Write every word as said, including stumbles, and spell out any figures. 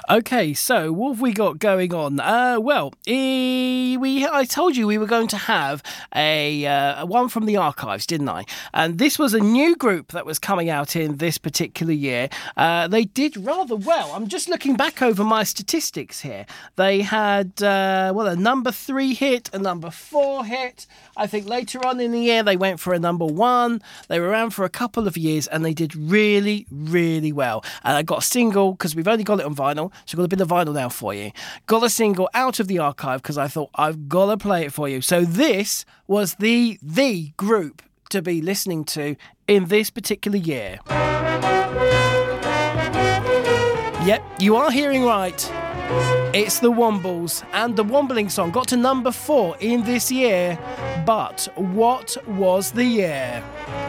Okay, so what have we got going on? Uh, well, eh, we I told you we were going to have a uh, one from the archives, didn't I? And this was a new group that was coming out in this particular year. Uh, they did rather well. I'm just looking back over my statistics here. They had, uh, well, a number three hit, a number four hit. I think later on in the year they went for a number one. They were around for a couple of years and they did really, really well. And I got a single, because we've only got it on vinyl, so I've got a bit of vinyl now for you. Got a single out of the archive because I thought I've got to play it for you. So this was the the group to be listening to in this particular year. Yep, you are hearing right. It's the Wombles, and the Wombling song got to number four in this year. But what was the year?